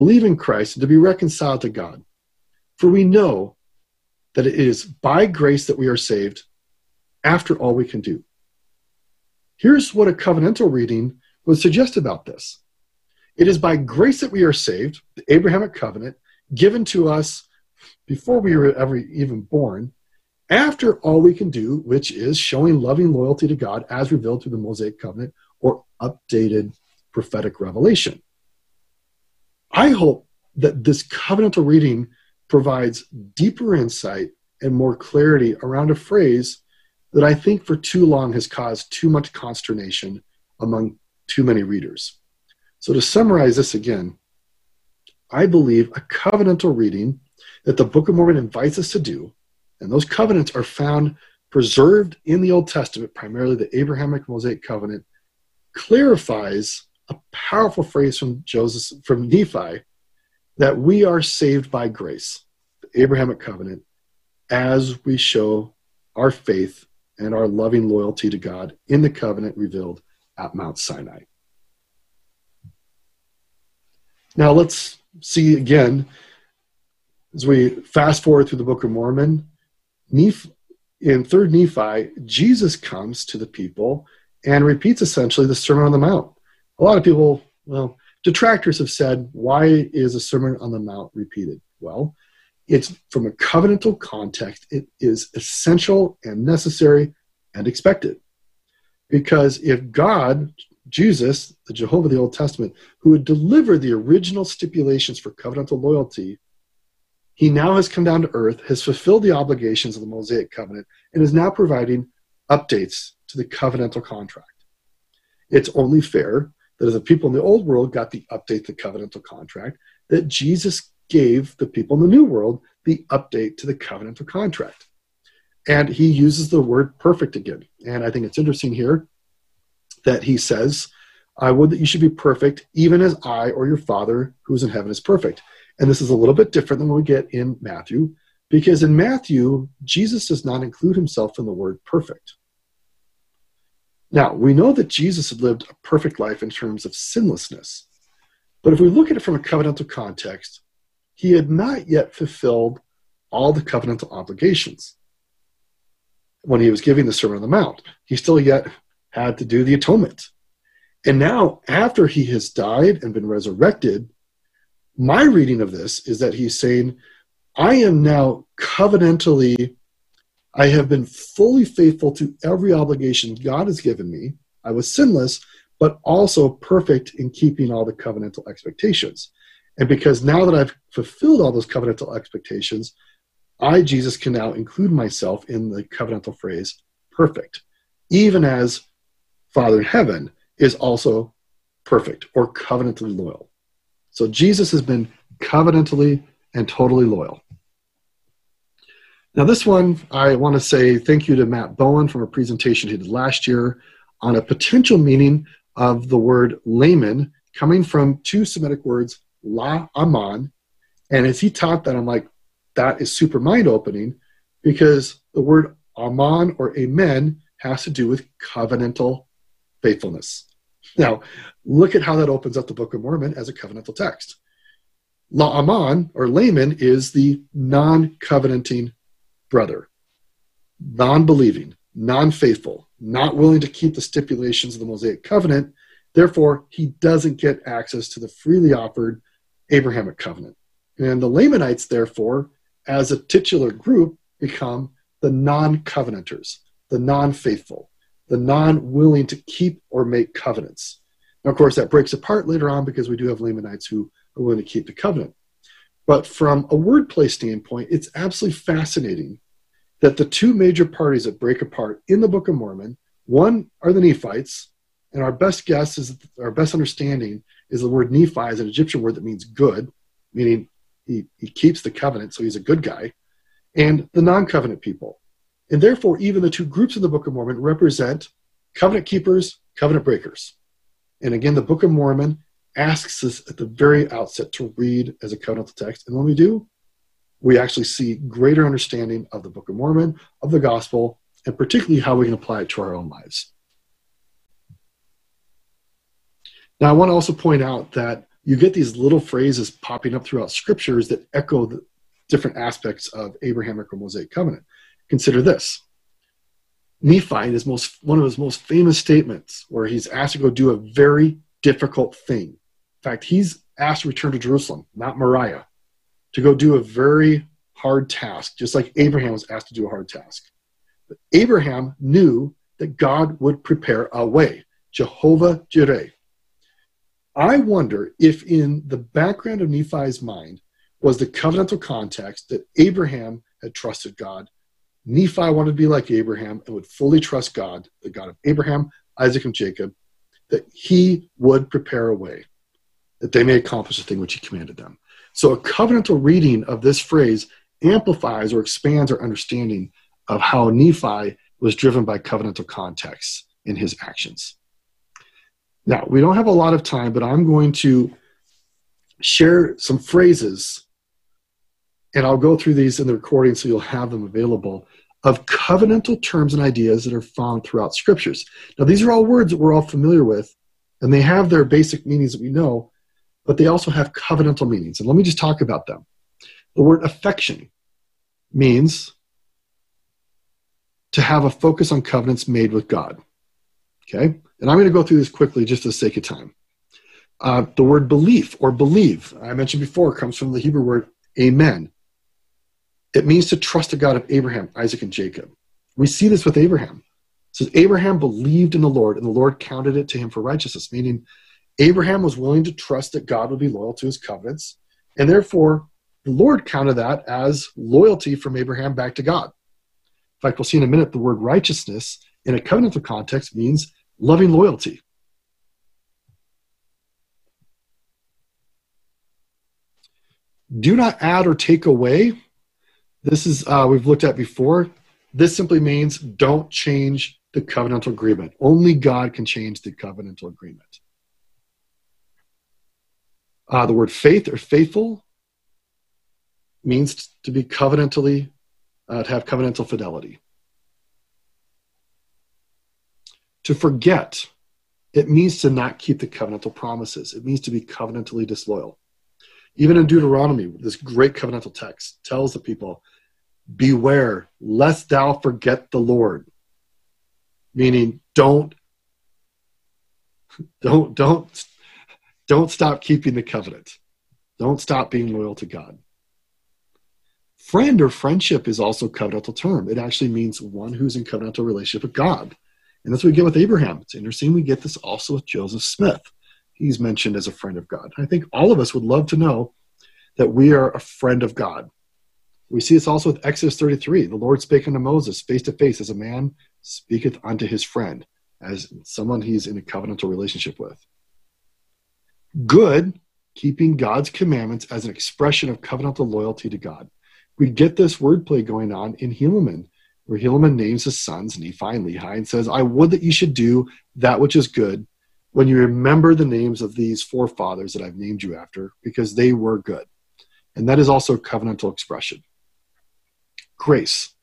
believe in Christ and to be reconciled to God. For we know that it is by grace that we are saved after all we can do. Here's what a covenantal reading would suggest about this. It is by grace that we are saved, the Abrahamic covenant, given to us before we were ever even born, after all we can do, which is showing loving loyalty to God as revealed through the Mosaic covenant or updated prophetic revelation. I hope that this covenantal reading provides deeper insight and more clarity around a phrase that I think for too long has caused too much consternation among too many readers. So to summarize this again, I believe a covenantal reading that the Book of Mormon invites us to do, and those covenants are found preserved in the Old Testament, primarily the Abrahamic Mosaic covenant, clarifies a powerful phrase from Nephi, that we are saved by grace, the Abrahamic covenant, as we show our faith and our loving loyalty to God in the covenant revealed at Mount Sinai. Now let's see again, as we fast forward through the Book of Mormon, in 3rd Nephi, Jesus comes to the people and repeats essentially the Sermon on the Mount. A lot of people, detractors have said, why is a Sermon on the Mount repeated? Well, it's from a covenantal context. It is essential and necessary and expected. Because if God, Jesus, the Jehovah of the Old Testament, who had delivered the original stipulations for covenantal loyalty, he now has come down to earth, has fulfilled the obligations of the Mosaic covenant, and is now providing updates to the covenantal contract. It's only fair that as the people in the old world got the update to the covenantal contract, that Jesus gave the people in the new world the update to the covenantal contract. And he uses the word perfect again. And I think it's interesting here that he says, I would that you should be perfect, even as I or your Father who is in heaven is perfect. And this is a little bit different than what we get in Matthew, because in Matthew, Jesus does not include himself in the word perfect. Now, we know that Jesus had lived a perfect life in terms of sinlessness. But if we look at it from a covenantal context, he had not yet fulfilled all the covenantal obligations. When he was giving the Sermon on the Mount, he still yet had to do the atonement. And now, after he has died and been resurrected, my reading of this is that he's saying, I am now covenantally, I have been fully faithful to every obligation God has given me. I was sinless, but also perfect in keeping all the covenantal expectations. And because now that I've fulfilled all those covenantal expectations, I, Jesus, can now include myself in the covenantal phrase, perfect, even as Father in heaven is also perfect or covenantally loyal. So Jesus has been covenantally and totally loyal. Now this one, I want to say thank you to Matt Bowen from a presentation he did last year on a potential meaning of the word layman coming from two Semitic words, la aman. And as he taught that, I'm like, that is super mind-opening, because the word aman or amen has to do with covenantal faithfulness. Now, look at how that opens up the Book of Mormon as a covenantal text. La aman, or layman, is the non-covenanting brother, non-believing, non-faithful, not willing to keep the stipulations of the Mosaic covenant. Therefore, he doesn't get access to the freely offered Abrahamic covenant. And the Lamanites, therefore, as a titular group, become the non-covenanters, the non-faithful, the non-willing to keep or make covenants. Now, of course, that breaks apart later on because we do have Lamanites who are willing to keep the covenant. But from a wordplay standpoint, it's absolutely fascinating that the two major parties that break apart in the Book of Mormon, one are the Nephites, and our best guess is, our best understanding is the word Nephi is an Egyptian word that means good, meaning he keeps the covenant, so he's a good guy, and the non-covenant people. And therefore, even the two groups in the Book of Mormon represent covenant keepers, covenant breakers. And again, the Book of Mormon asks us at the very outset to read as a covenantal text. And when we do, we actually see greater understanding of the Book of Mormon, of the gospel, and particularly how we can apply it to our own lives. Now, I want to also point out that you get these little phrases popping up throughout scriptures that echo the different aspects of Abrahamic or Mosaic covenant. Consider this. Nephi is one of his most famous statements where he's asked to go do a very difficult thing. In fact, he's asked to return to Jerusalem, Mount Moriah, to go do a very hard task, just like Abraham was asked to do a hard task. But Abraham knew that God would prepare a way, Jehovah Jireh. I wonder if in the background of Nephi's mind was the covenantal context that Abraham had trusted God. Nephi wanted to be like Abraham and would fully trust God, the God of Abraham, Isaac, and Jacob, that he would prepare a way, that they may accomplish the thing which he commanded them. So a covenantal reading of this phrase amplifies or expands our understanding of how Nephi was driven by covenantal context in his actions. Now, we don't have a lot of time, but I'm going to share some phrases, and I'll go through these in the recording so you'll have them available, of covenantal terms and ideas that are found throughout scriptures. Now, these are all words that we're all familiar with, and they have their basic meanings that we know, but they also have covenantal meanings. And let me just talk about them. The word affection means to have a focus on covenants made with God. Okay? And I'm going to go through this quickly just for the sake of time. The word belief or believe, I mentioned before, comes from the Hebrew word amen. It means to trust the God of Abraham, Isaac, and Jacob. We see this with Abraham. It says Abraham believed in the Lord, and the Lord counted it to him for righteousness, meaning Abraham was willing to trust that God would be loyal to his covenants, and therefore the Lord counted that as loyalty from Abraham back to God. In fact, we'll see in a minute the word righteousness in a covenantal context means loving loyalty. Do not add or take away. This is, we've looked at before. This simply means don't change the covenantal agreement. Only God can change the covenantal agreement. The word faith or faithful means to be covenantally, to have covenantal fidelity. To forget, it means to not keep the covenantal promises. It means to be covenantally disloyal. Even in Deuteronomy, this great covenantal text tells the people, beware lest thou forget the Lord. Meaning don't stop keeping the covenant. Don't stop being loyal to God. Friend or friendship is also a covenantal term. It actually means one who's in covenantal relationship with God. And that's what we get with Abraham. It's interesting we get this also with Joseph Smith. He's mentioned as a friend of God. I think all of us would love to know that we are a friend of God. We see this also with Exodus 33. The Lord spake unto Moses face to face as a man speaketh unto his friend, as someone he's in a covenantal relationship with. Good, keeping God's commandments as an expression of covenantal loyalty to God. We get this wordplay going on in Helaman, where Helaman names his sons Nephi and Lehi and says, I would that you should do that which is good when you remember the names of these forefathers that I've named you after, because they were good. And that is also a covenantal expression. Grace.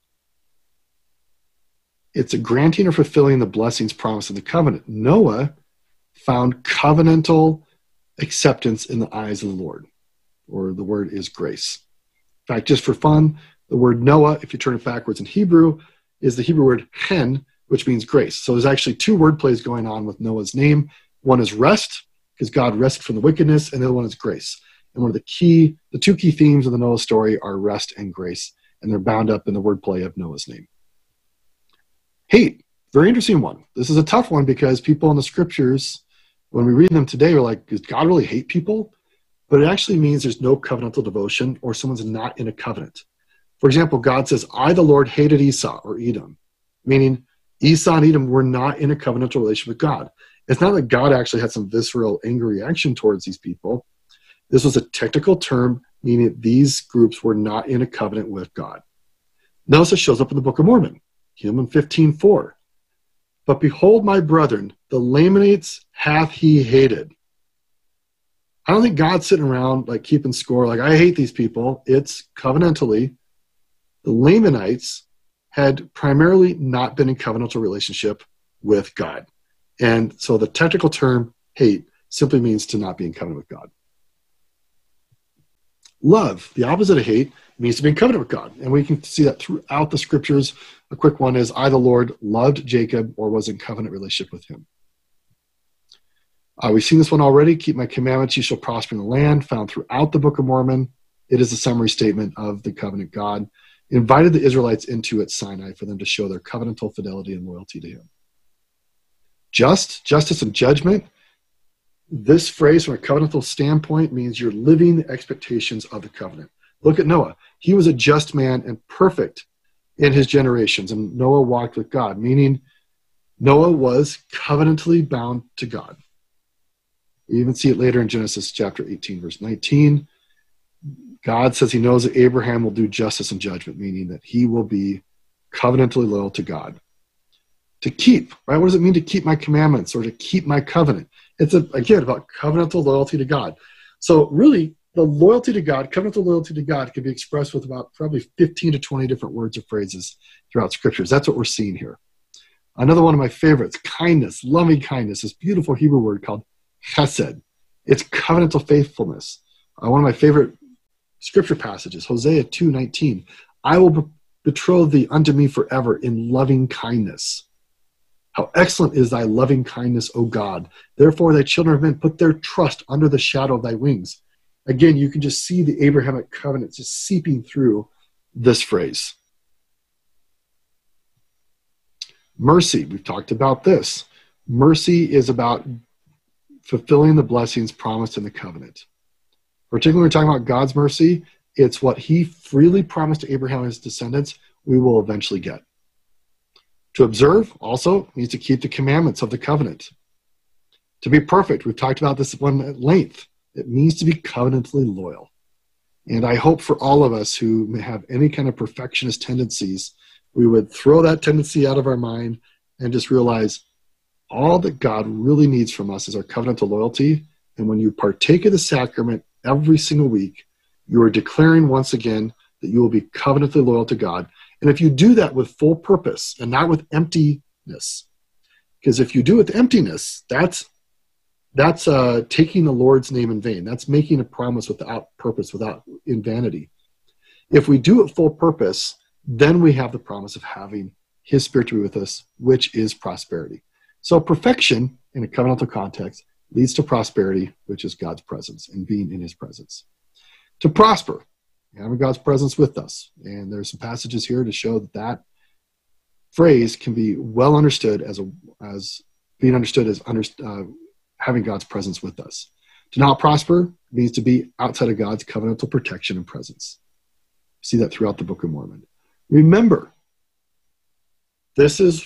It's a granting or fulfilling the blessings promised in the covenant. Noah found covenantal acceptance in the eyes of the Lord, or the word is grace. In fact, just for fun, the word Noah, if you turn it backwards in Hebrew, is the Hebrew word chen, which means grace. So there's actually two word plays going on with Noah's name. One is rest, because God rested from the wickedness, and the other one is grace. And one of the two key themes of the Noah story are rest and grace, and they're bound up in the wordplay of Noah's name. Hate, very interesting one. This is a tough one because people in the scriptures, when we read them today, are like, does God really hate people? But it actually means there's no covenantal devotion or someone's not in a covenant. For example, God says, I, the Lord, hated Esau or Edom, meaning Esau and Edom were not in a covenantal relationship with God. It's not that God actually had some visceral angry reaction towards these people. This was a technical term, meaning that these groups were not in a covenant with God. Notice it shows up in the Book of Mormon, Helaman 15:4. But behold, my brethren, the Lamanites hath he hated. I don't think God's sitting around like keeping score, like I hate these people. It's covenantally. The Lamanites had primarily not been in covenantal relationship with God. And so the technical term hate simply means to not be in covenant with God. Love, the opposite of hate, means to be in covenant with God. And we can see that throughout the scriptures. A quick one is, I, the Lord, loved Jacob, or was in covenant relationship with him. We've seen this one already. Keep my commandments, you shall prosper in the land, found throughout the Book of Mormon. It is a summary statement of the covenant God invited the Israelites into at Sinai for them to show their covenantal fidelity and loyalty to him. Justice, and judgment. This phrase from a covenantal standpoint means you're living the expectations of the covenant. Look at Noah. He was a just man and perfect in his generations, and Noah walked with God, meaning Noah was covenantally bound to God. We even see it later in Genesis chapter 18, verse 19. God says he knows that Abraham will do justice and judgment, meaning that he will be covenantally loyal to God. To keep, right? What does it mean to keep my commandments or to keep my covenant? It's, again, about covenantal loyalty to God. So really, the loyalty to God, covenantal loyalty to God, can be expressed with about probably 15 to 20 different words or phrases throughout scriptures. That's what we're seeing here. Another one of my favorites, kindness, loving kindness, this beautiful Hebrew word called chesed. It's covenantal faithfulness. One of my favorite scripture passages, Hosea 2:19. I will betroth thee unto me forever in loving kindness. How excellent is thy loving kindness, O God. Therefore thy children of men put their trust under the shadow of thy wings. Again, you can just see the Abrahamic covenant just seeping through this phrase. Mercy, we've talked about this. Mercy is about fulfilling the blessings promised in the covenant. Particularly when we're talking about God's mercy, it's what he freely promised to Abraham and his descendants we will eventually get. To observe also means to keep the commandments of the covenant. To be perfect, we've talked about this one at length. It means to be covenantally loyal. And I hope for all of us who may have any kind of perfectionist tendencies, we would throw that tendency out of our mind and just realize all that God really needs from us is our covenantal loyalty. And when you partake of the sacrament every single week, you are declaring once again that you will be covenantally loyal to God. And if you do that with full purpose and not with emptiness, because if you do it with emptiness, that's taking the Lord's name in vain. That's making a promise without purpose, in vanity. If we do it full purpose, then we have the promise of having his Spirit to be with us, which is prosperity. So perfection in a covenantal context leads to prosperity, which is God's presence and being in his presence. To prosper, having God's presence with us. And there's some passages here to show that that phrase can be well understood as being understood as having God's presence with us. To not prosper means to be outside of God's covenantal protection and presence. You see that throughout the Book of Mormon. Remember, this is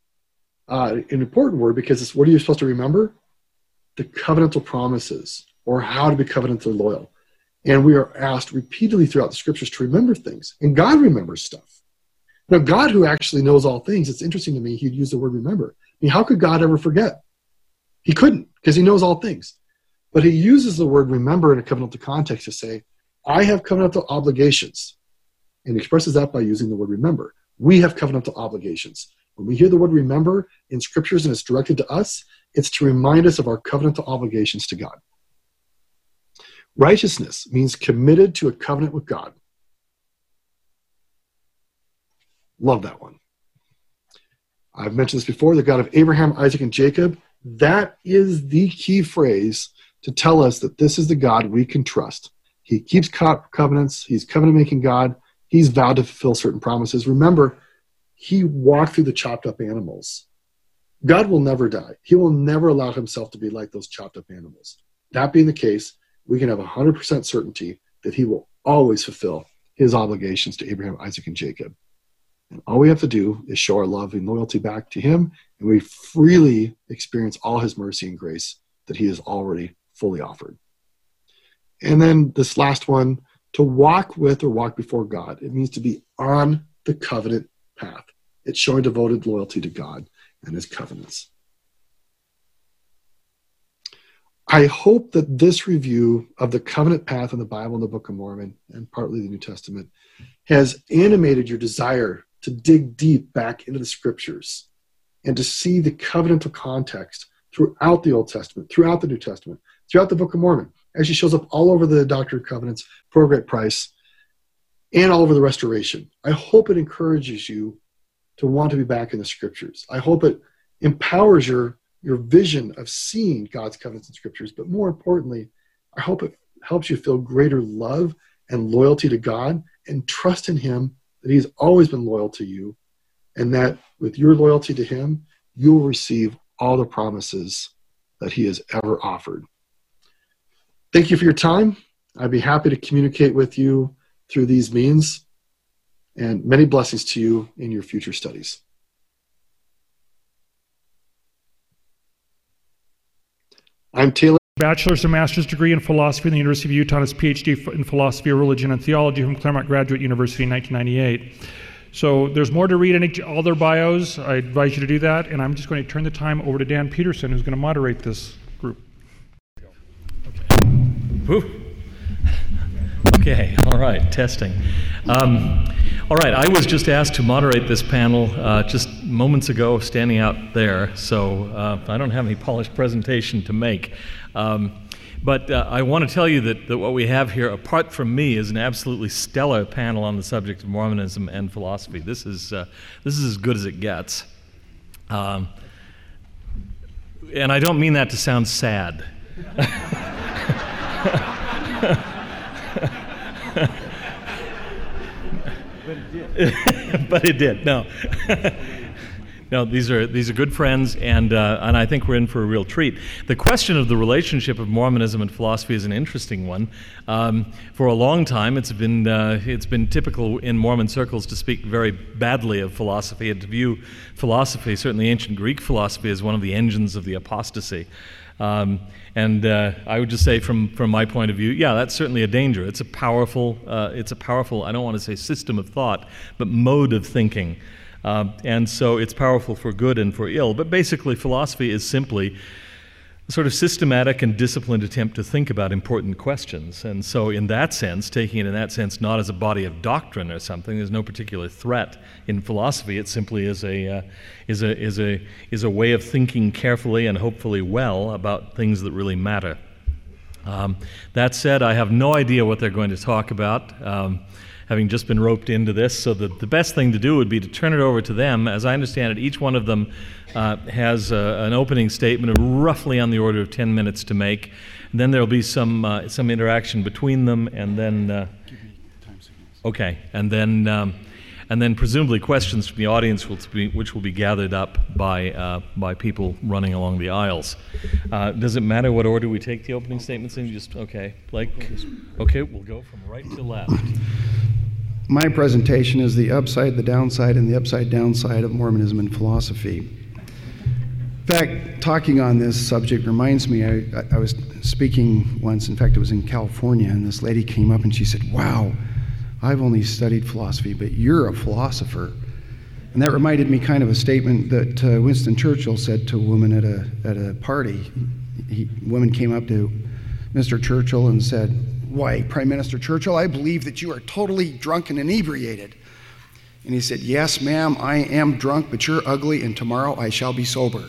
an important word because it's what are you supposed to remember? The covenantal promises, or how to be covenantally loyal. And we are asked repeatedly throughout the scriptures to remember things. And God remembers stuff. Now, God, who actually knows all things, it's interesting to me he'd use the word remember. I mean, how could God ever forget? He couldn't, because he knows all things. But he uses the word remember in a covenantal context to say, I have covenantal obligations. And he expresses that by using the word remember. We have covenantal obligations. When we hear the word remember in scriptures and it's directed to us, it's to remind us of our covenantal obligations to God. Righteousness means committed to a covenant with God. Love that one. I've mentioned this before, the God of Abraham, Isaac, and Jacob. That is the key phrase to tell us that this is the God we can trust. He keeps covenants. He's covenant-making God. He's vowed to fulfill certain promises. Remember, he walked through the chopped up animals. God will never die. He will never allow himself to be like those chopped up animals. That being the case, we can have 100% certainty that he will always fulfill his obligations to Abraham, Isaac, and Jacob. And all we have to do is show our love and loyalty back to him, and we freely experience all his mercy and grace that he has already fully offered. And then this last one, to walk with or walk before God. It means to be on the covenant path. It's showing devoted loyalty to God and his covenants. I hope that this review of the covenant path in the Bible and the Book of Mormon, and partly the New Testament, has animated your desire to dig deep back into the scriptures and to see the covenantal context throughout the Old Testament, throughout the New Testament, throughout the Book of Mormon, as she shows up all over the Doctrine and Covenants for a great price and all over the Restoration. I hope it encourages you to want to be back in the Scriptures. I hope it empowers your vision of seeing God's covenants and Scriptures, but more importantly, I hope it helps you feel greater love and loyalty to God and trust in Him that He's always been loyal to you, and that with your loyalty to Him, you will receive all the promises that He has ever offered. Thank you for your time. I'd be happy to communicate with you through these means, and many blessings to you in your future studies. I'm Taylor. Bachelor's and master's degree in philosophy from the University of Utah, and his PhD in philosophy of religion and theology from Claremont Graduate University in 1998. So there's more to read in all their bios. I advise you to do that, and I'm just going to turn the time over to Dan Peterson, who's going to moderate this group. Okay, all right, testing. All right, I was just asked to moderate this panel just moments ago, standing out there, so I don't have any polished presentation to make. But I want to tell you that what we have here, apart from me, is an absolutely stellar panel on the subject of Mormonism and philosophy. This is as good as it gets. And I don't mean that to sound sad. But it did. No. No, these are good friends, and I think we're in for a real treat. The question of the relationship of Mormonism and philosophy is an interesting one. For a long time, it's been typical in Mormon circles to speak very badly of philosophy and to view philosophy, certainly ancient Greek philosophy, as one of the engines of the apostasy. And I would just say, from my point of view, yeah, that's certainly a danger. It's a powerful. I don't want to say system of thought, but mode of thinking. And so it's powerful for good and for ill. But basically, philosophy is simply a sort of systematic and disciplined attempt to think about important questions. And so in that sense, taking it in that sense, not as a body of doctrine or something, there's no particular threat in philosophy. It simply is a way of thinking carefully and hopefully well about things that really matter. That said, I have no idea what they're going to talk about. Having just been roped into this, so the best thing to do would be to turn it over to them. As I understand it, each one of them has an opening statement of roughly on the order of 10 minutes to make. And then there will be some interaction between them, and then okay, and then presumably questions from the audience, which will be gathered up by people running along the aisles. Does it matter what order we take the opening statements in? Just okay, Blake. Okay, we'll go from right to left. My presentation is the upside, the downside, and the upside downside of Mormonism and philosophy. In fact, talking on this subject reminds me, I was speaking once, in fact it was in California, and this lady came up and she said, "Wow, I've only studied philosophy, but you're a philosopher." And that reminded me kind of a statement that Winston Churchill said to a woman at a party. A woman came up to Mr. Churchill and said, "Why, Prime Minister Churchill, I believe that you are totally drunk and inebriated." And he said, "Yes, ma'am, I am drunk, but you're ugly, and tomorrow I shall be sober."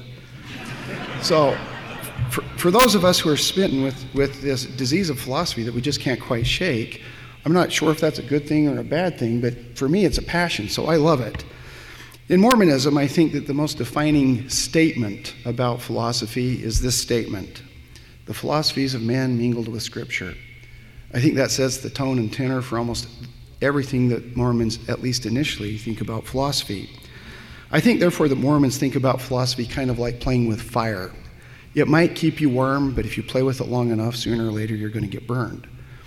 So, for those of us who are smitten with this disease of philosophy that we just can't quite shake, I'm not sure if that's a good thing or a bad thing, but for me it's a passion, so I love it. In Mormonism, I think that the most defining statement about philosophy is this statement: the philosophies of man mingled with Scripture. I think that sets the tone and tenor for almost everything that Mormons, at least initially, think about philosophy. I think, therefore, that Mormons think about philosophy kind of like playing with fire. It might keep you warm, but if you play with it long enough, sooner or later you're going to get burned.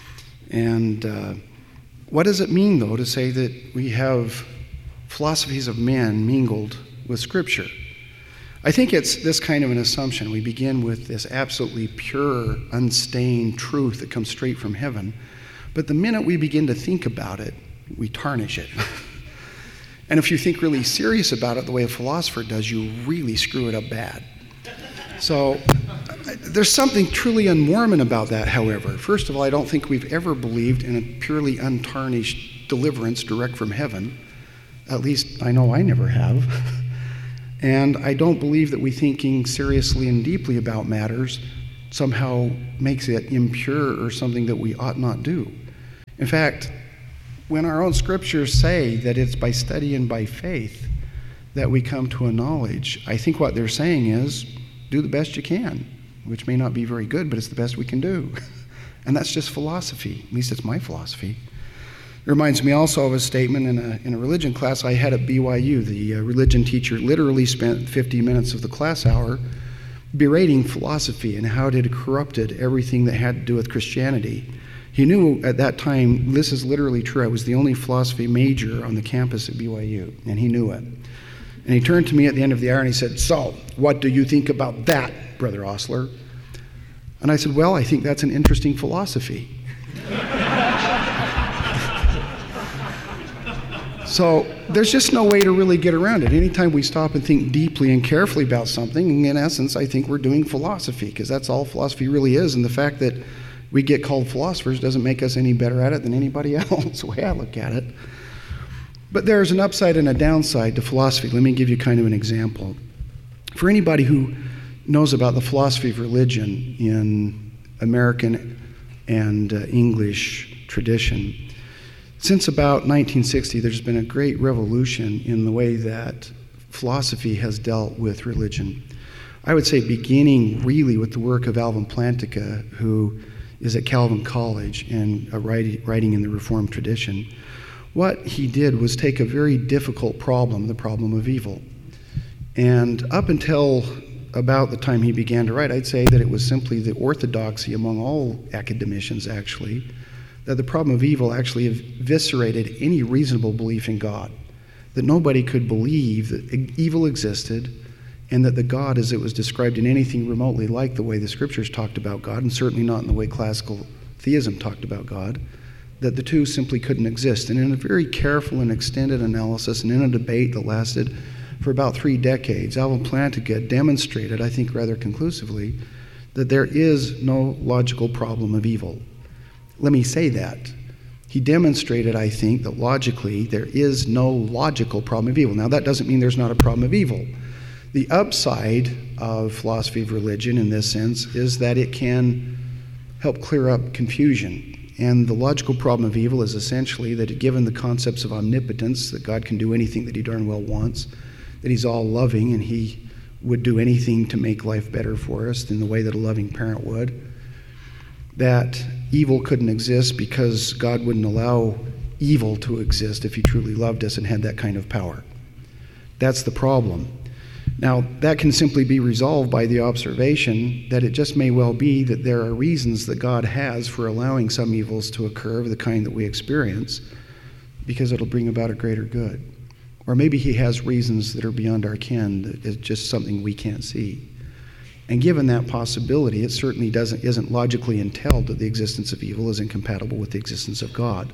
And what does it mean, though, to say that we have philosophies of man mingled with Scripture? I think it's this kind of an assumption. We begin with this absolutely pure, unstained truth that comes straight from heaven, but the minute we begin to think about it, we tarnish it. And if you think really serious about it the way a philosopher does, you really screw it up bad. So there's something truly un-Mormon about that, however. First of all, I don't think we've ever believed in a purely untarnished deliverance direct from heaven. At least I know I never have. And I don't believe that we thinking seriously and deeply about matters somehow makes it impure or something that we ought not do. In fact, when our own scriptures say that it's by study and by faith that we come to a knowledge, I think what they're saying is, do the best you can, which may not be very good, but it's the best we can do. And that's just philosophy. At least it's my philosophy. It reminds me also of a statement in a religion class I had at BYU. The religion teacher literally spent 50 minutes of the class hour berating philosophy and how it had corrupted everything that had to do with Christianity. He knew at that time, this is literally true, I was the only philosophy major on the campus at BYU, and he knew it. And he turned to me at the end of the hour and he said, "So, what do you think about that, Brother Osler?" And I said, "Well, I think that's an interesting philosophy." So there's just no way to really get around it. Anytime we stop and think deeply and carefully about something, in essence, I think we're doing philosophy, because that's all philosophy really is. And the fact that we get called philosophers doesn't make us any better at it than anybody else, the way I look at it. But there's an upside and a downside to philosophy. Let me give you kind of an example. For anybody who knows about the philosophy of religion in American and English tradition, since about 1960, there's been a great revolution in the way that philosophy has dealt with religion. I would say beginning really with the work of Alvin Plantinga, who is at Calvin College and writing in the Reformed tradition. What he did was take a very difficult problem, the problem of evil. And up until about the time he began to write, I'd say that it was simply the orthodoxy among all academicians, actually, that the problem of evil actually eviscerated any reasonable belief in God, that nobody could believe that evil existed and that the God, as it was described in anything remotely like the way the scriptures talked about God, and certainly not in the way classical theism talked about God, that the two simply couldn't exist. And in a very careful and extended analysis and in a debate that lasted for about 3 decades, Alvin Plantinga demonstrated, I think rather conclusively, that there is no logical problem of evil. Let me say that. He demonstrated, I think, that logically there is no logical problem of evil. Now, that doesn't mean there's not a problem of evil. The upside of philosophy of religion in this sense is that it can help clear up confusion. And the logical problem of evil is essentially that given the concepts of omnipotence, that God can do anything that he darn well wants, that he's all loving and he would do anything to make life better for us in the way that a loving parent would, that evil couldn't exist because God wouldn't allow evil to exist if he truly loved us and had that kind of power. That's the problem. Now, that can simply be resolved by the observation that it just may well be that there are reasons that God has for allowing some evils to occur of the kind that we experience because it'll bring about a greater good. Or maybe he has reasons that are beyond our ken, that is just something we can't see. And given that possibility, it certainly isn't logically entailed that the existence of evil is incompatible with the existence of God.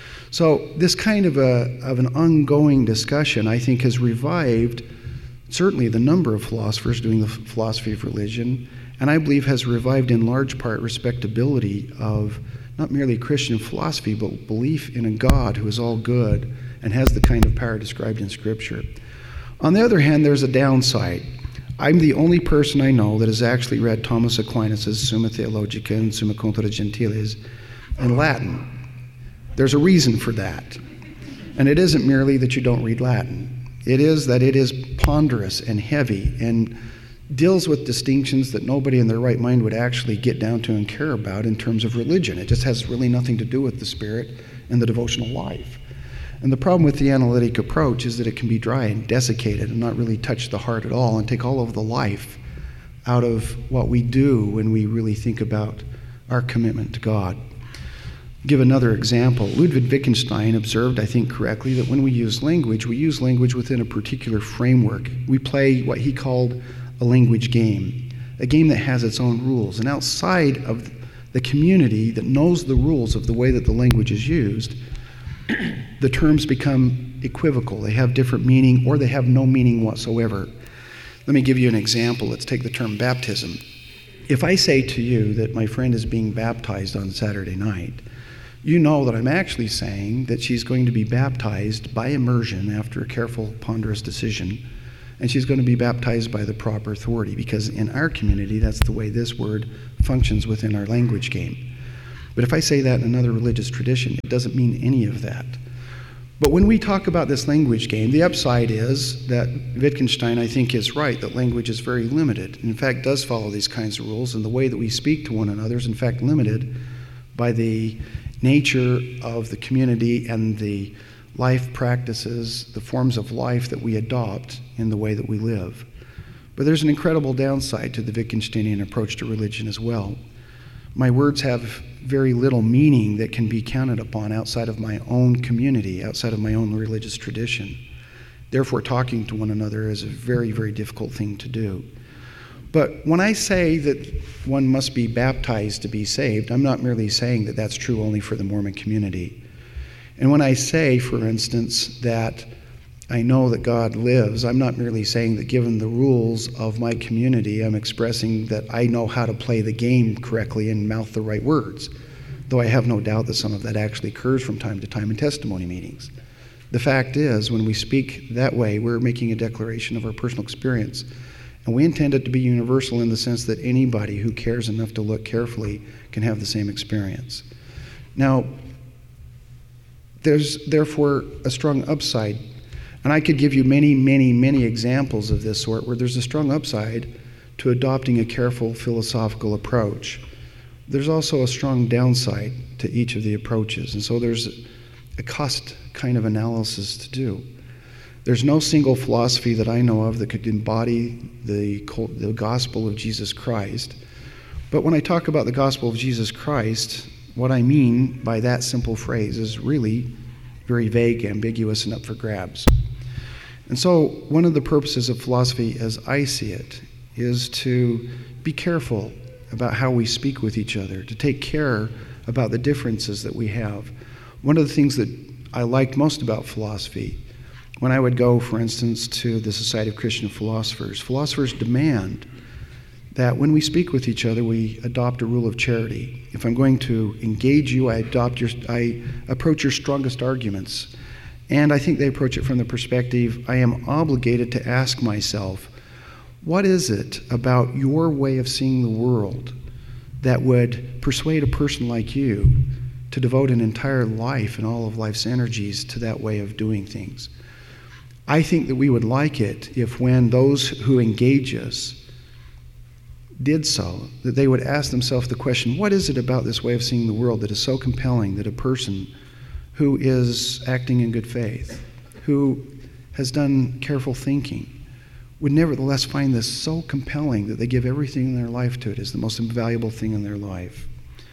So this kind of an ongoing discussion, I think, has revived certainly the number of philosophers doing the philosophy of religion, and I believe has revived in large part respectability of not merely Christian philosophy, but belief in a God who is all good and has the kind of power described in Scripture. On the other hand, there's a downside. I'm the only person I know that has actually read Thomas Aquinas' Summa Theologica and Summa Contra Gentiles in Latin. There's a reason for that. And it isn't merely that you don't read Latin. It is that it is ponderous and heavy and deals with distinctions that nobody in their right mind would actually get down to and care about in terms of religion. It just has really nothing to do with the spirit and the devotional life. And the problem with the analytic approach is that it can be dry and desiccated and not really touch the heart at all and take all of the life out of what we do when we really think about our commitment to God. Give another example. Ludwig Wittgenstein observed, I think correctly, that when we use language within a particular framework. We play what he called a language game, a game that has its own rules. And outside of the community that knows the rules of the way that the language is used, the terms become equivocal. They have different meaning or they have no meaning whatsoever. Let me give you an example. Let's take the term baptism. If I say to you that my friend is being baptized on Saturday night, you know that I'm actually saying that she's going to be baptized by immersion after a careful, ponderous decision, and she's going to be baptized by the proper authority, because in our community, that's the way this word functions within our language game. But if I say that in another religious tradition, it doesn't mean any of that. But when we talk about this language game, the upside is that Wittgenstein, I think, is right, that language is very limited. In fact, does follow these kinds of rules, and the way that we speak to one another is, in fact, limited by the nature of the community and the life practices, the forms of life that we adopt in the way that we live. But there's an incredible downside to the Wittgensteinian approach to religion as well. My words have very little meaning that can be counted upon outside of my own community, outside of my own religious tradition. Therefore, talking to one another is a very, very difficult thing to do. But when I say that one must be baptized to be saved, I'm not merely saying that that's true only for the Mormon community. And when I say, for instance, that I know that God lives, I'm not merely saying that given the rules of my community, I'm expressing that I know how to play the game correctly and mouth the right words, though I have no doubt that some of that actually occurs from time to time in testimony meetings. The fact is, when we speak that way, we're making a declaration of our personal experience. And we intend it to be universal in the sense that anybody who cares enough to look carefully can have the same experience. Now, there's therefore a strong upside. And I could give you many, many, many examples of this sort where there's a strong upside to adopting a careful philosophical approach. There's also a strong downside to each of the approaches. And so there's a cost kind of analysis to do. There's no single philosophy that I know of that could embody the gospel of Jesus Christ. But when I talk about the gospel of Jesus Christ, what I mean by that simple phrase is really very vague, ambiguous, and up for grabs. And so one of the purposes of philosophy, as I see it, is to be careful about how we speak with each other, to take care about the differences that we have. One of the things that I liked most about philosophy, when I would go, for instance, to the Society of Christian Philosophers, philosophers demand that when we speak with each other, we adopt a rule of charity. If I'm going to engage you, I approach your strongest arguments. And I think they approach it from the perspective, I am obligated to ask myself, what is it about your way of seeing the world that would persuade a person like you to devote an entire life and all of life's energies to that way of doing things? I think that we would like it if when those who engage us did so, that they would ask themselves the question, what is it about this way of seeing the world that is so compelling that a person who is acting in good faith, who has done careful thinking, would nevertheless find this so compelling that they give everything in their life to it as the most invaluable thing in their life.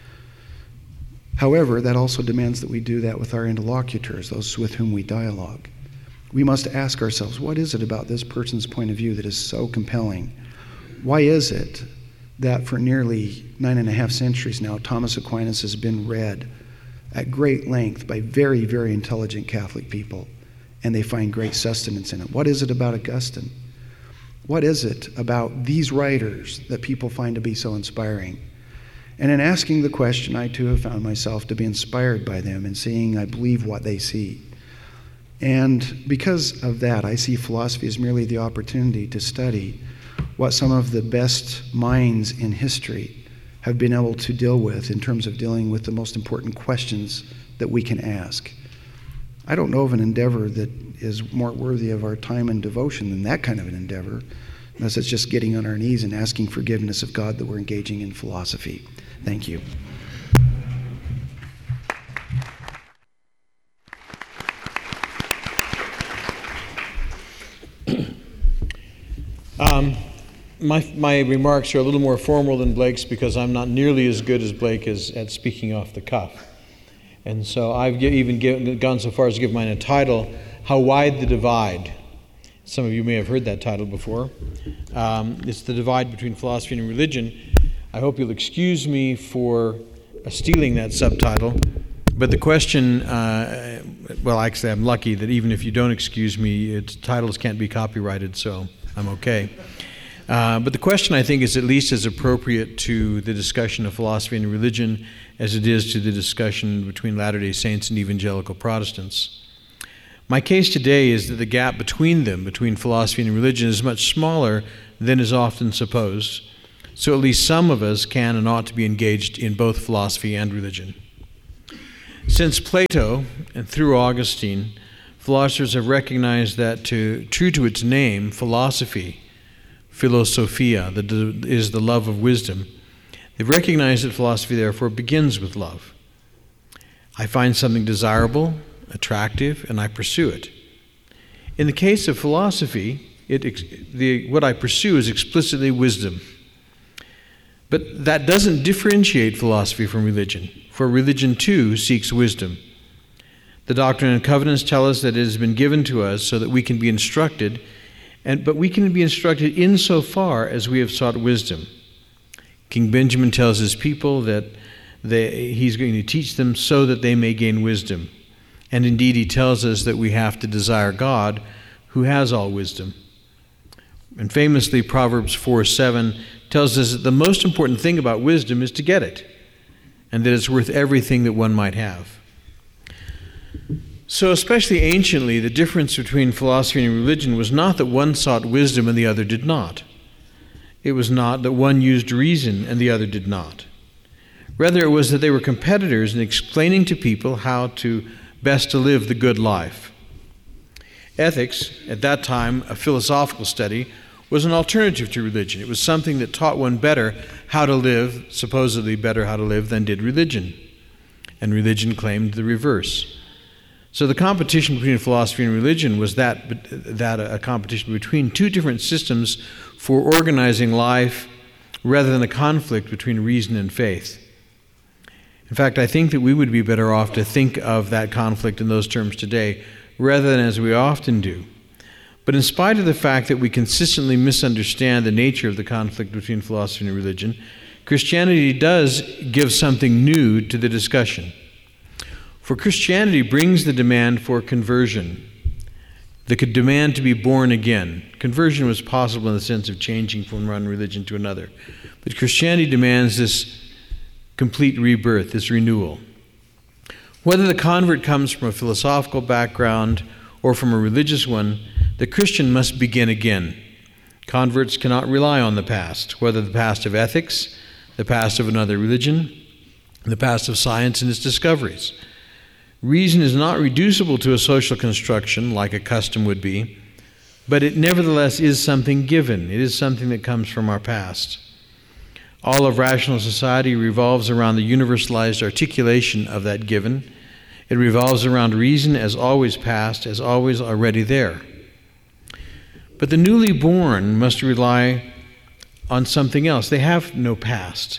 However, that also demands that we do that with our interlocutors, those with whom we dialogue. We must ask ourselves, what is it about this person's point of view that is so compelling? Why is it that for nearly 9.5 centuries now, Thomas Aquinas has been read at great length by very, very intelligent Catholic people, and they find great sustenance in it? What is it about Augustine? What is it about these writers that people find to be so inspiring? And in asking the question, I too have found myself to be inspired by them and seeing, I believe, what they see. And because of that, I see philosophy as merely the opportunity to study what some of the best minds in history have been able to deal with in terms of dealing with the most important questions that we can ask. I don't know of an endeavor that is more worthy of our time and devotion than that kind of an endeavor, unless it's just getting on our knees and asking forgiveness of God that we're engaging in philosophy. Thank you. My remarks are a little more formal than Blake's because I'm not nearly as good as Blake is at speaking off the cuff. And so I've even gone so far as to give mine a title, How Wide the Divide. Some of you may have heard that title before. It's the divide between philosophy and religion. I hope you'll excuse me for stealing that subtitle. But the question, well, actually, I'm lucky that even if you don't excuse me, titles can't be copyrighted, so I'm okay. But the question, I think, is at least as appropriate to the discussion of philosophy and religion as it is to the discussion between Latter-day Saints and evangelical Protestants. My case today is that the gap between them, between philosophy and religion, is much smaller than is often supposed. So at least some of us can and ought to be engaged in both philosophy and religion. Since Plato and through Augustine, philosophers have recognized that true to its name, philosophy, philosophia, is the love of wisdom. They've recognized that philosophy, therefore, begins with love. I find something desirable, attractive, and I pursue it. In the case of philosophy, what I pursue is explicitly wisdom. But that doesn't differentiate philosophy from religion, for religion too seeks wisdom. The Doctrine and Covenants tell us that it has been given to us so that we can be instructed, but we can be instructed insofar as we have sought wisdom. King Benjamin tells his people that he's going to teach them so that they may gain wisdom. And indeed, he tells us that we have to desire God, who has all wisdom. And famously, Proverbs 4:7 tells us that the most important thing about wisdom is to get it, and that it's worth everything that one might have. So, especially anciently, the difference between philosophy and religion was not that one sought wisdom and the other did not. It was not that one used reason and the other did not. Rather, it was that they were competitors in explaining to people how best to live the good life. Ethics, at that time a philosophical study, was an alternative to religion. It was something that taught one better how to live, supposedly better how to live, than did religion. And religion claimed the reverse. So the competition between philosophy and religion was that a competition between two different systems for organizing life rather than a conflict between reason and faith. In fact, I think that we would be better off to think of that conflict in those terms today rather than as we often do. But in spite of the fact that we consistently misunderstand the nature of the conflict between philosophy and religion, Christianity does give something new to the discussion. For Christianity brings the demand for conversion, the demand to be born again. Conversion was possible in the sense of changing from one religion to another. But Christianity demands this complete rebirth, this renewal. Whether the convert comes from a philosophical background or from a religious one, the Christian must begin again. Converts cannot rely on the past, whether the past of ethics, the past of another religion, the past of science and its discoveries. Reason is not reducible to a social construction like a custom would be, but it nevertheless is something given. It is something that comes from our past. All of rational society revolves around the universalized articulation of that given. It revolves around reason as always past, as always already there. But the newly born must rely on something else. They have no past.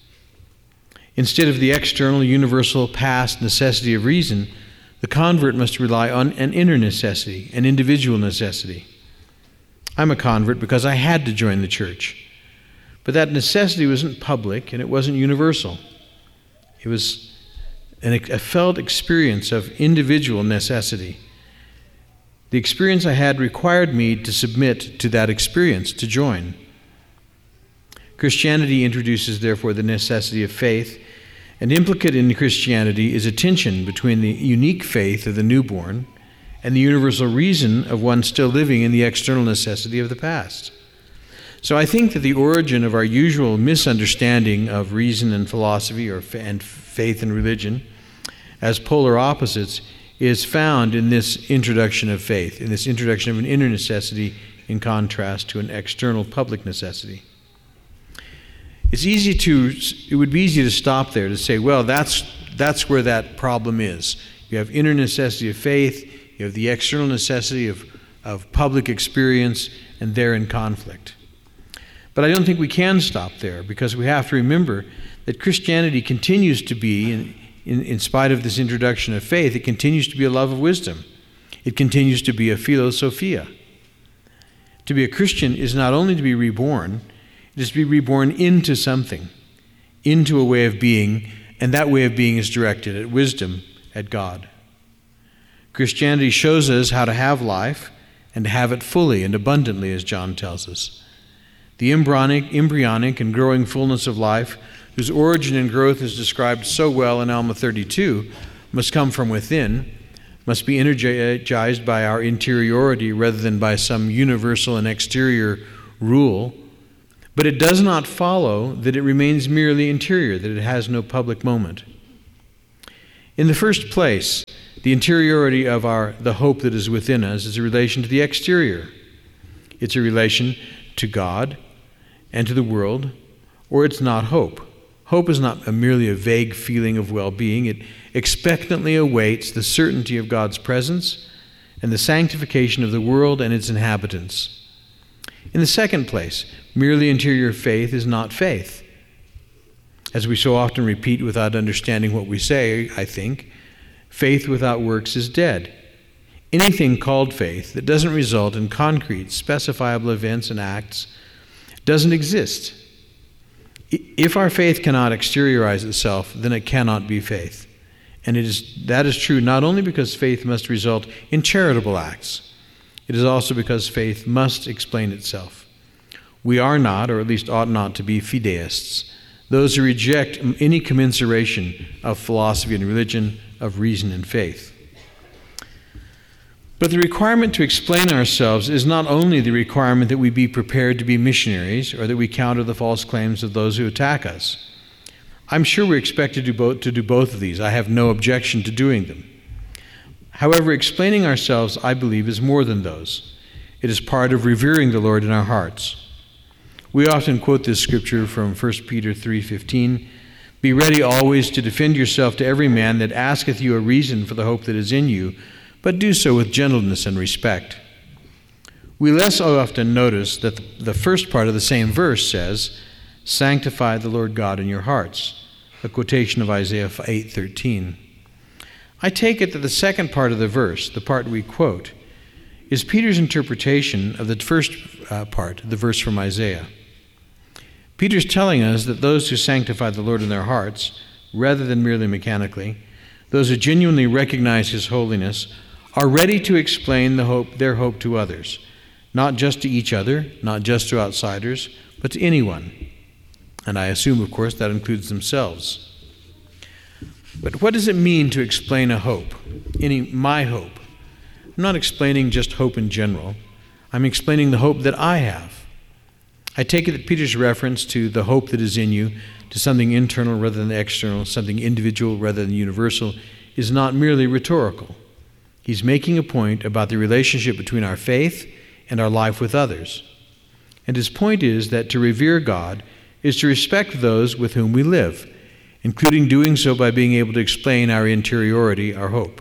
Instead of the external, universal past necessity of reason, the convert must rely on an inner necessity, an individual necessity. I'm a convert because I had to join the church. But that necessity wasn't public and it wasn't universal. It was a felt experience of individual necessity. The experience I had required me to submit to that experience, to join. Christianity introduces, therefore, the necessity of faith, and implicate in Christianity is a tension between the unique faith of the newborn and the universal reason of one still living in the external necessity of the past. So I think that the origin of our usual misunderstanding of reason and philosophy and faith and religion as polar opposites is found in this introduction of faith, in this introduction of an inner necessity in contrast to an external public necessity. It would be easy to stop there, to say, well, that's where that problem is. You have inner necessity of faith, you have the external necessity of public experience, and they're in conflict. But I don't think we can stop there, because we have to remember that Christianity continues to be, in spite of this introduction of faith, it continues to be a love of wisdom. It continues to be a philosophia. To be a Christian is not only to be reborn, it is to be reborn into something, into a way of being, and that way of being is directed at wisdom, at God. Christianity shows us how to have life and to have it fully and abundantly, as John tells us. The embryonic and growing fullness of life, whose origin and growth is described so well in Alma 32, must come from within, must be energized by our interiority rather than by some universal and exterior rule, but it does not follow that it remains merely interior, that it has no public moment. In the first place, the interiority of the hope that is within us is a relation to the exterior. It's a relation to God and to the world, or it's not hope. Hope is not merely a vague feeling of well-being. It expectantly awaits the certainty of God's presence and the sanctification of the world and its inhabitants. In the second place, merely interior faith is not faith. As we so often repeat without understanding what we say, I think, faith without works is dead. Anything called faith that doesn't result in concrete, specifiable events and acts doesn't exist. If our faith cannot exteriorize itself, then it cannot be faith. And that is true not only because faith must result in charitable acts, it is also because faith must explain itself. We are not, or at least ought not to be, fideists, those who reject any commensuration of philosophy and religion, of reason and faith. But the requirement to explain ourselves is not only the requirement that we be prepared to be missionaries or that we counter the false claims of those who attack us. I'm sure we're expected to do both of these. I have no objection to doing them. However, explaining ourselves, I believe, is more than those. It is part of revering the Lord in our hearts. We often quote this scripture from 1 Peter 3:15, "Be ready always to defend yourself to every man that asketh you a reason for the hope that is in you, but do so with gentleness and respect." We less often notice that the first part of the same verse says, "Sanctify the Lord God in your hearts," a quotation of Isaiah 8:13. I take it that the second part of the verse, the part we quote, is Peter's interpretation of the first part, the verse from Isaiah. Peter's telling us that those who sanctify the Lord in their hearts, rather than merely mechanically, those who genuinely recognize His holiness, are ready to explain their hope to others, not just to each other, not just to outsiders, but to anyone. And I assume, of course, that includes themselves. But what does it mean to explain a hope? My hope. I'm not explaining just hope in general. I'm explaining the hope that I have. I take it that Peter's reference to the hope that is in you, to something internal rather than external, something individual rather than universal, is not merely rhetorical. He's making a point about the relationship between our faith and our life with others. And his point is that to revere God is to respect those with whom we live, including doing so by being able to explain our interiority, our hope.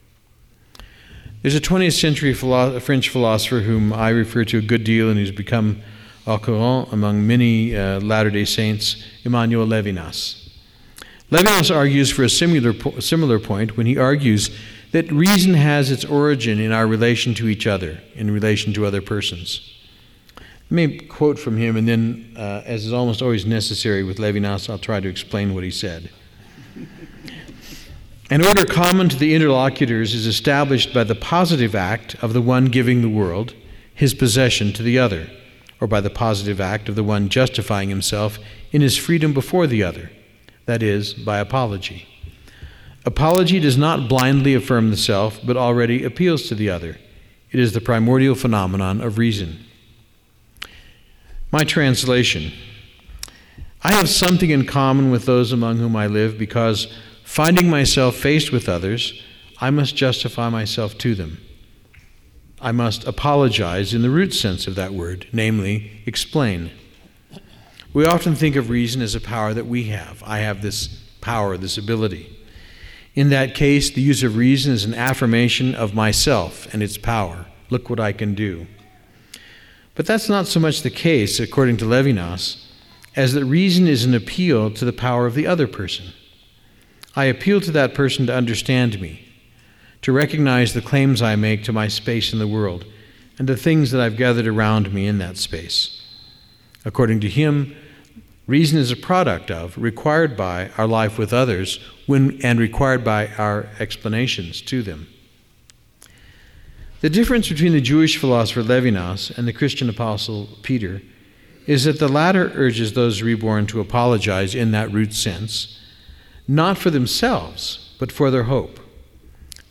There's a 20th century French philosopher whom I refer to a good deal and who's become au courant among many Latter-day Saints, Emmanuel Levinas. Levinas argues for a similar point when he argues that reason has its origin in our relation to each other, in relation to other persons. Let me quote from him, and then, as is almost always necessary with Levinas, I'll try to explain what he said. "An order common to the interlocutors is established by the positive act of the one giving the world his possession to the other, or by the positive act of the one justifying himself in his freedom before the other, that is, by apology. Apology does not blindly affirm the self, but already appeals to the other. It is the primordial phenomenon of reason." My translation: I have something in common with those among whom I live because, finding myself faced with others, I must justify myself to them. I must apologize in the root sense of that word, namely, explain. We often think of reason as a power that we have. I have this power, this ability. In that case, the use of reason is an affirmation of myself and its power. Look what I can do. But that's not so much the case, according to Levinas, as that reason is an appeal to the power of the other person. I appeal to that person to understand me, to recognize the claims I make to my space in the world, and the things that I've gathered around me in that space. According to him, reason is a product of, required by, our life with others, and required by our explanations to them. The difference between the Jewish philosopher Levinas and the Christian apostle Peter is that the latter urges those reborn to apologize in that root sense, not for themselves, but for their hope.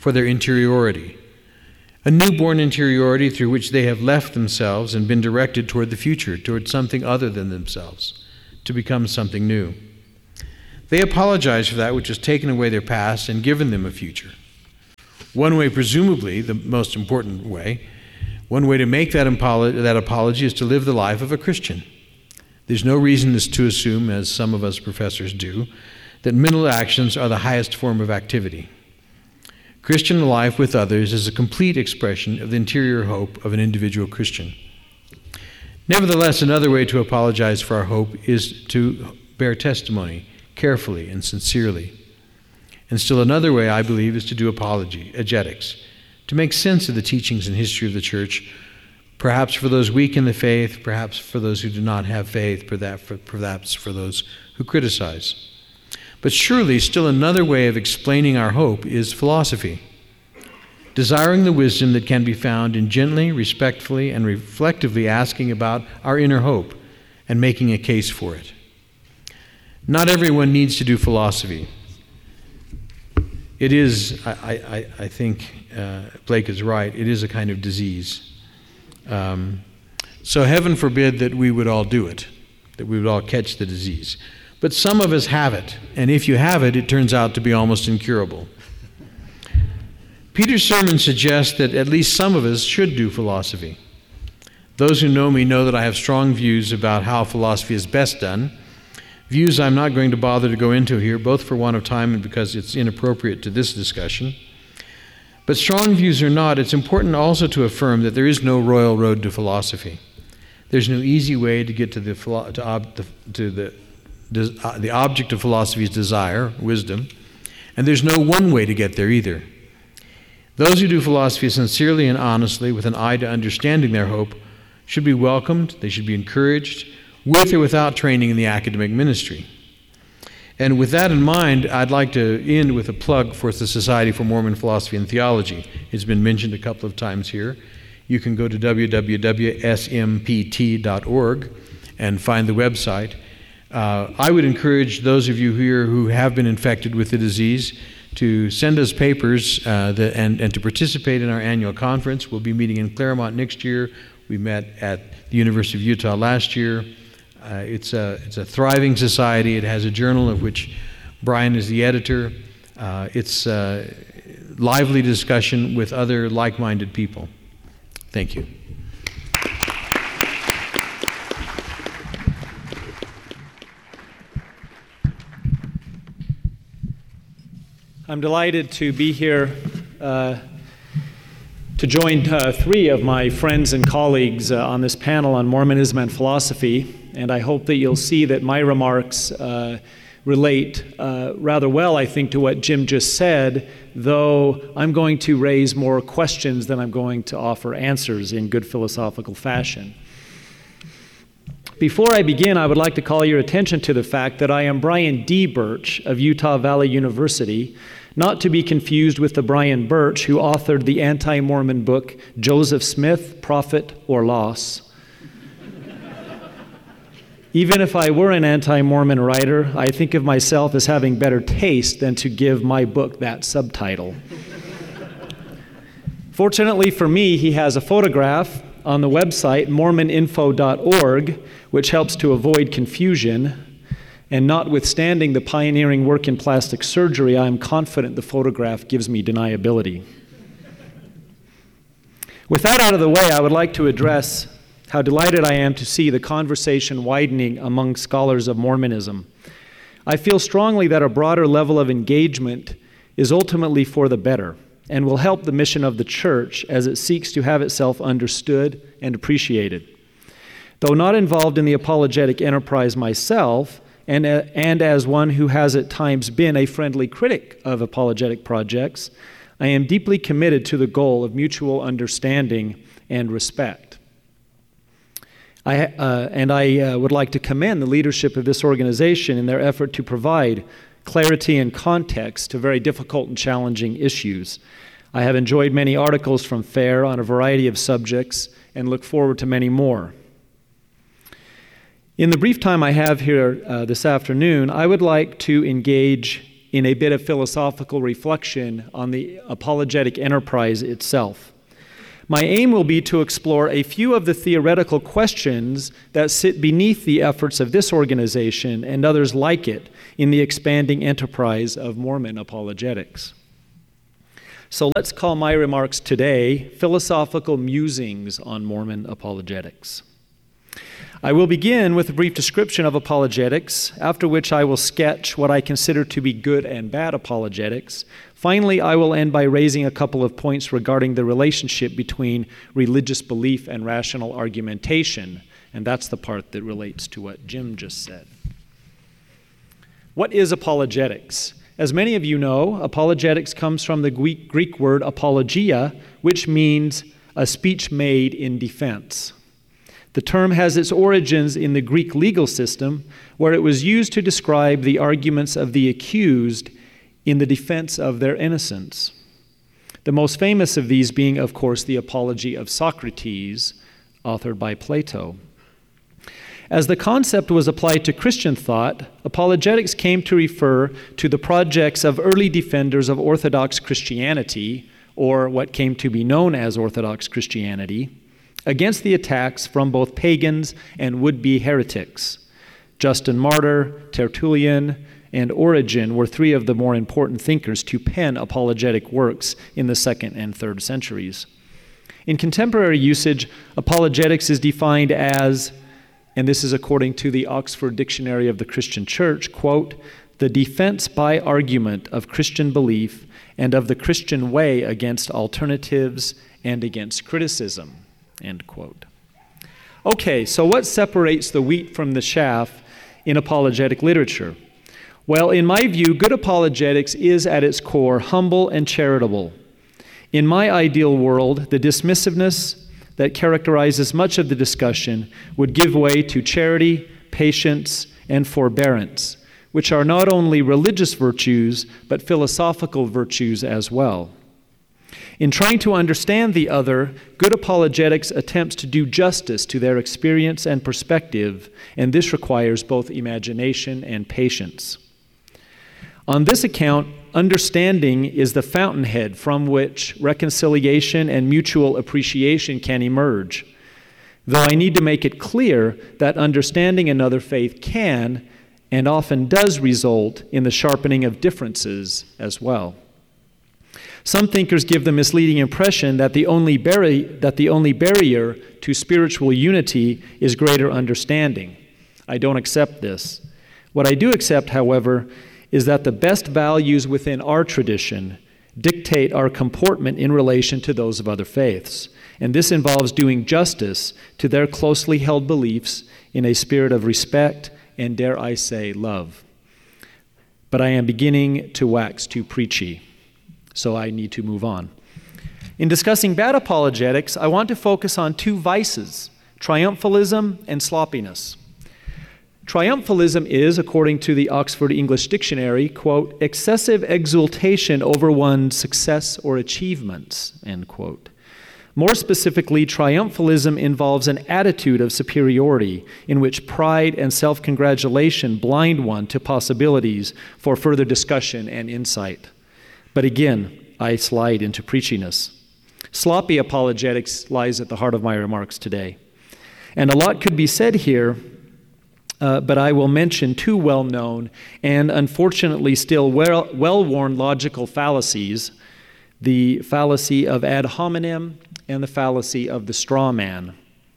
for their interiority, a newborn interiority through which they have left themselves and been directed toward the future, toward something other than themselves, to become something new. They apologize for that which has taken away their past and given them a future. One way, presumably the most important way, one way to make that apology is to live the life of a Christian. There's no reason to assume, as some of us professors do, that mental actions are the highest form of activity. Christian life with others is a complete expression of the interior hope of an individual Christian. Nevertheless, another way to apologize for our hope is to bear testimony carefully and sincerely. And still another way, I believe, is to do apologetics, to make sense of the teachings and history of the church, perhaps for those weak in the faith, perhaps for those who do not have faith, perhaps for those who criticize. But surely still another way of explaining our hope is philosophy, desiring the wisdom that can be found in gently, respectfully, and reflectively asking about our inner hope and making a case for it. Not everyone needs to do philosophy. It is, I think Blake is right, it is a kind of disease. So heaven forbid that we would all do it, that we would all catch the disease. But some of us have it, and if you have it, it turns out to be almost incurable. Peter's sermon suggests that at least some of us should do philosophy. Those who know me know that I have strong views about how philosophy is best done, views I'm not going to bother to go into here, both for want of time and because it's inappropriate to this discussion. But strong views or not, it's important also to affirm that there is no royal road to philosophy. There's no easy way to get to the object of philosophy's desire, wisdom, and there's no one way to get there either. Those who do philosophy sincerely and honestly with an eye to understanding their hope should be welcomed, they should be encouraged, with or without training in the academic ministry. And with that in mind, I'd like to end with a plug for the Society for Mormon Philosophy and Theology. It's been mentioned a couple of times here. You can go to www.smpt.org and find the website. I would encourage those of you here who have been infected with the disease to send us papers and to participate in our annual conference. We'll be meeting in Claremont next year. We met at the University of Utah last year. It's a thriving society. It has a journal of which Brian is the editor. It's a lively discussion with other like-minded people. Thank you. I'm delighted to be here to join three of my friends and colleagues on this panel on Mormonism and philosophy, and I hope that you'll see that my remarks relate rather well, I think, to what Jim just said, though I'm going to raise more questions than I'm going to offer answers in good philosophical fashion. Before I begin, I would like to call your attention to the fact that I am Brian D. Birch of Utah Valley University, not to be confused with the Brian Birch who authored the anti-Mormon book, Joseph Smith, Prophet or Loss. Even if I were an anti-Mormon writer, I think of myself as having better taste than to give my book that subtitle. Fortunately for me, he has a photograph on the website mormoninfo.org, which helps to avoid confusion. And notwithstanding the pioneering work in plastic surgery, I am confident the photograph gives me deniability. With that out of the way, I would like to address how delighted I am to see the conversation widening among scholars of Mormonism. I feel strongly that a broader level of engagement is ultimately for the better and will help the mission of the church as it seeks to have itself understood and appreciated. Though not involved in the apologetic enterprise myself, and as one who has at times been a friendly critic of apologetic projects, I am deeply committed to the goal of mutual understanding and respect. I would like to commend the leadership of this organization in their effort to provide clarity and context to very difficult and challenging issues. I have enjoyed many articles from FAIR on a variety of subjects and look forward to many more. In the brief time I have here this afternoon, I would like to engage in a bit of philosophical reflection on the apologetic enterprise itself. My aim will be to explore a few of the theoretical questions that sit beneath the efforts of this organization and others like it in the expanding enterprise of Mormon apologetics. So let's call my remarks today Philosophical Musings on Mormon Apologetics. I will begin with a brief description of apologetics, after which I will sketch what I consider to be good and bad apologetics. Finally, I will end by raising a couple of points regarding the relationship between religious belief and rational argumentation, and that's the part that relates to what Jim just said. What is apologetics? As many of you know, apologetics comes from the Greek word apologia, which means a speech made in defense. The term has its origins in the Greek legal system, where it was used to describe the arguments of the accused in the defense of their innocence. The most famous of these being, of course, the Apology of Socrates, authored by Plato. As the concept was applied to Christian thought, apologetics came to refer to the projects of early defenders of Orthodox Christianity, or what came to be known as Orthodox Christianity, against the attacks from both pagans and would-be heretics. Justin Martyr, Tertullian, and Origen were three of the more important thinkers to pen apologetic works in the 2nd and 3rd centuries. In contemporary usage, apologetics is defined as, and this is according to the Oxford Dictionary of the Christian Church, quote, the defense by argument of Christian belief and of the Christian way against alternatives and against criticism, end quote. Okay, so what separates the wheat from the chaff in apologetic literature? Well, in my view, good apologetics is at its core humble and charitable. In my ideal world, the dismissiveness that characterizes much of the discussion would give way to charity, patience, and forbearance, which are not only religious virtues, but philosophical virtues as well. In trying to understand the other, good apologetics attempts to do justice to their experience and perspective, and this requires both imagination and patience. On this account, understanding is the fountainhead from which reconciliation and mutual appreciation can emerge, though I need to make it clear that understanding another faith can and often does result in the sharpening of differences as well. Some thinkers give the misleading impression that the only barrier to spiritual unity is greater understanding. I don't accept this. What I do accept, however, is that the best values within our tradition dictate our comportment in relation to those of other faiths, and this involves doing justice to their closely held beliefs in a spirit of respect and, dare I say, love. But I am beginning to wax too preachy, so I need to move on. In discussing bad apologetics, I want to focus on two vices, triumphalism and sloppiness. Triumphalism is, according to the Oxford English Dictionary, quote, excessive exultation over one's success or achievements, end quote. More specifically, triumphalism involves an attitude of superiority in which pride and self-congratulation blind one to possibilities for further discussion and insight. But again, I slide into preachiness. Sloppy apologetics lies at the heart of my remarks today. And a lot could be said here, but I will mention two well-known and unfortunately still well-worn logical fallacies, the fallacy of ad hominem and the fallacy of the straw man.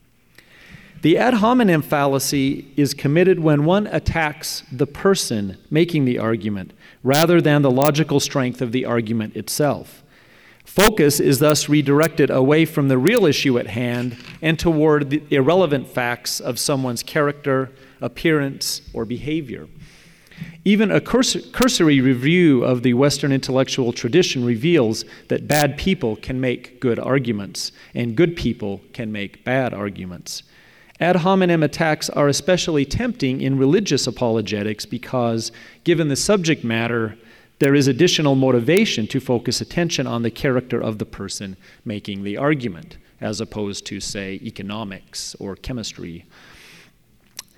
The ad hominem fallacy is committed when one attacks the person making the argument rather than the logical strength of the argument itself. Focus is thus redirected away from the real issue at hand and toward the irrelevant facts of someone's character, appearance, or behavior. Even a cursory review of the Western intellectual tradition reveals that bad people can make good arguments, and good people can make bad arguments. Ad hominem attacks are especially tempting in religious apologetics because, given the subject matter, there is additional motivation to focus attention on the character of the person making the argument, as opposed to, say, economics or chemistry.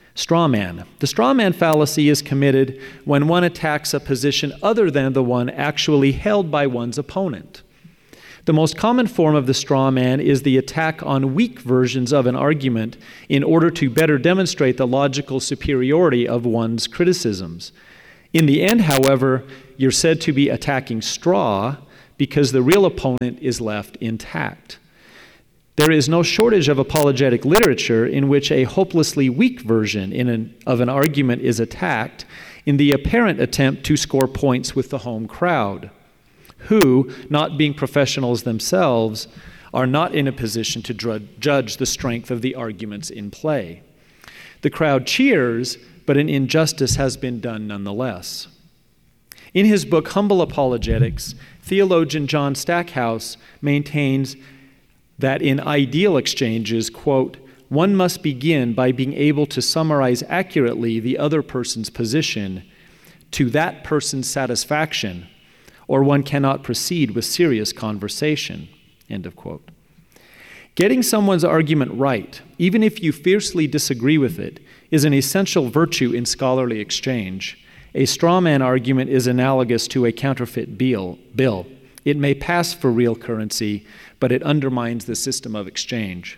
Straw man. The straw man fallacy is committed when one attacks a position other than the one actually held by one's opponent. The most common form of the straw man is the attack on weak versions of an argument in order to better demonstrate the logical superiority of one's criticisms. In the end, however, you're said to be attacking straw because the real opponent is left intact. There is no shortage of apologetic literature in which a hopelessly weak version of an argument is attacked in the apparent attempt to score points with the home crowd, who, not being professionals themselves, are not in a position to judge the strength of the arguments in play. The crowd cheers, but an injustice has been done nonetheless. In his book, Humble Apologetics, theologian John Stackhouse maintains that in ideal exchanges, quote, one must begin by being able to summarize accurately the other person's position to that person's satisfaction, or one cannot proceed with serious conversation, end of quote. Getting someone's argument right, even if you fiercely disagree with it, is an essential virtue in scholarly exchange. A straw man argument is analogous to a counterfeit bill. It may pass for real currency, but it undermines the system of exchange.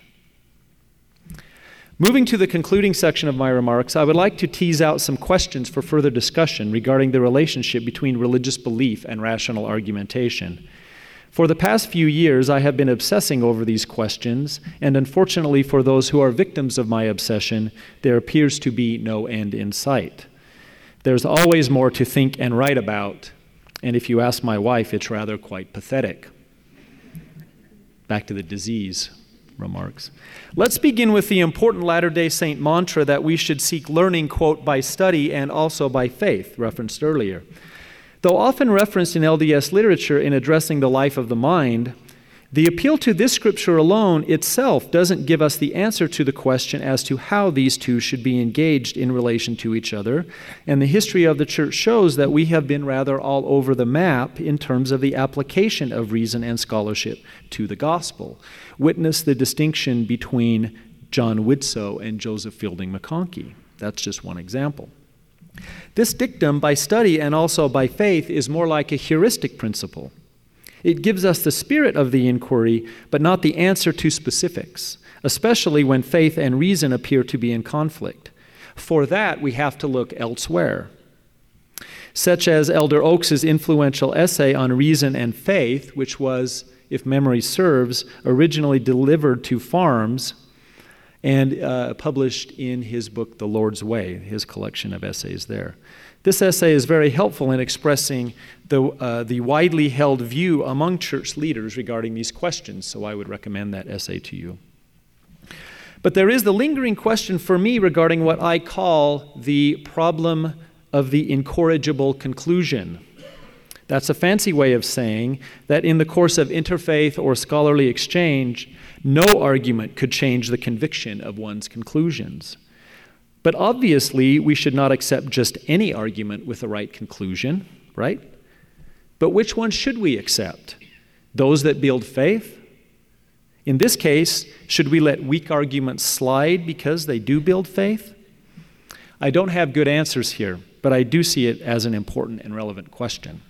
Moving to the concluding section of my remarks, I would like to tease out some questions for further discussion regarding the relationship between religious belief and rational argumentation. For the past few years, I have been obsessing over these questions, and unfortunately for those who are victims of my obsession, there appears to be no end in sight. There's always more to think and write about, and if you ask my wife, it's rather quite pathetic. Back to the disease remarks. Let's begin with the important Latter-day Saint mantra that we should seek learning, quote, by study and also by faith, referenced earlier. Though often referenced in LDS literature in addressing the life of the mind, the appeal to this scripture alone itself doesn't give us the answer to the question as to how these two should be engaged in relation to each other, and the history of the church shows that we have been rather all over the map in terms of the application of reason and scholarship to the gospel. Witness the distinction between John Widtsoe and Joseph Fielding McConkie. That's just one example. This dictum, by study and also by faith, is more like a heuristic principle. It gives us the spirit of the inquiry, but not the answer to specifics, especially when faith and reason appear to be in conflict. For that, we have to look elsewhere, such as Elder Oakes' influential essay on reason and faith, which was, if memory serves, originally delivered to Farms and published in his book, The Lord's Way, his collection of essays there. This essay is very helpful in expressing the widely held view among church leaders regarding these questions, so I would recommend that essay to you. But there is the lingering question for me regarding what I call the problem of the incorrigible conclusion. That's a fancy way of saying that in the course of interfaith or scholarly exchange, no argument could change the conviction of one's conclusions. But obviously, we should not accept just any argument with the right conclusion, right? But which ones should we accept? Those that build faith? In this case, should we let weak arguments slide because they do build faith? I don't have good answers here, but I do see it as an important and relevant question.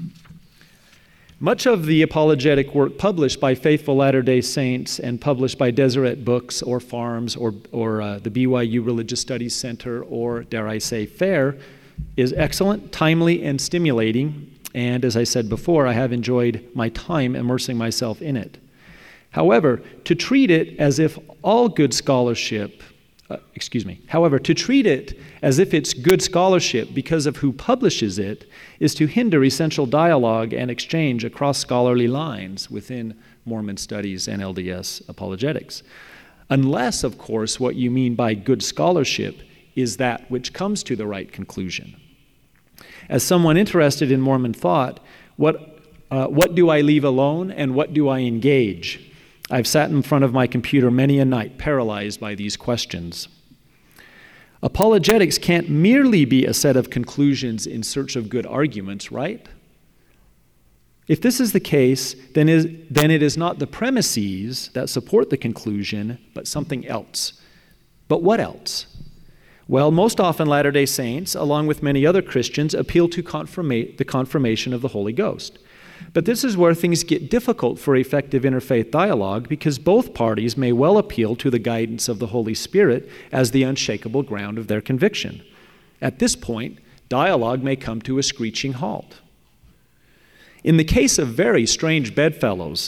Much of the apologetic work published by faithful Latter-day Saints and published by Deseret Books or Farms or the BYU Religious Studies Center or, dare I say, FAIR is excellent, timely, and stimulating. And as I said before, I have enjoyed my time immersing myself in it. However, to treat it as if all good scholarship to treat it as if it's good scholarship because of who publishes it is to hinder essential dialogue and exchange across scholarly lines within Mormon studies and LDS apologetics. Unless, of course, what you mean by good scholarship is that which comes to the right conclusion. As someone interested in Mormon thought, what do I leave alone and what do I engage? I've sat in front of my computer many a night, paralyzed by these questions. Apologetics can't merely be a set of conclusions in search of good arguments, right? If this is the case, then it is not the premises that support the conclusion, but something else. But what else? Well, most often Latter-day Saints, along with many other Christians, appeal to the confirmation of the Holy Ghost. But this is where things get difficult for effective interfaith dialogue, because both parties may well appeal to the guidance of the Holy Spirit as the unshakable ground of their conviction. At this point, dialogue may come to a screeching halt. In the case of very strange bedfellows,